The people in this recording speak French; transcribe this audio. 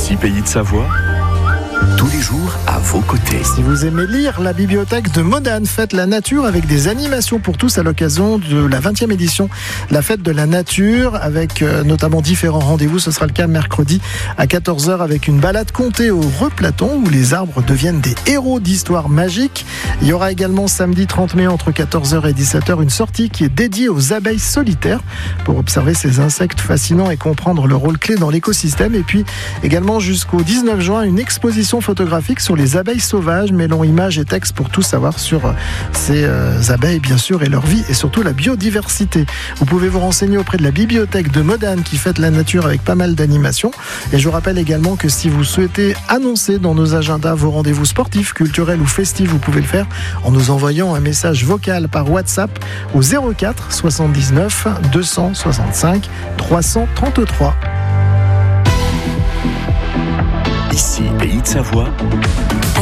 Ici Pays de Savoie, tous les jours à vos côtés. Si vous aimez lire, la bibliothèque de Modane fête la nature avec des animations pour tous à l'occasion de la 20e édition, la fête de la nature, avec notamment différents rendez-vous. Ce sera le cas mercredi à 14h avec une balade contée au Replaton où les arbres deviennent des héros d'histoire magique. Il y aura également samedi 30 mai entre 14h et 17h une sortie qui est dédiée aux abeilles solitaires pour observer ces insectes fascinants et comprendre leur rôle clé dans l'écosystème. Et puis également jusqu'au 19 juin une exposition photographique sur les abeilles sauvages, mêlant images et textes pour tout savoir sur ces abeilles bien sûr et leur vie et surtout la biodiversité. Vous pouvez vous renseigner auprès de la bibliothèque de Modane qui fête la nature avec pas mal d'animations. Et je vous rappelle également que si vous souhaitez annoncer dans nos agendas vos rendez-vous sportifs, culturels ou festifs, vous pouvez le faire en nous envoyant un message vocal par WhatsApp au 04 79 265 333. Ici Pays de Savoie.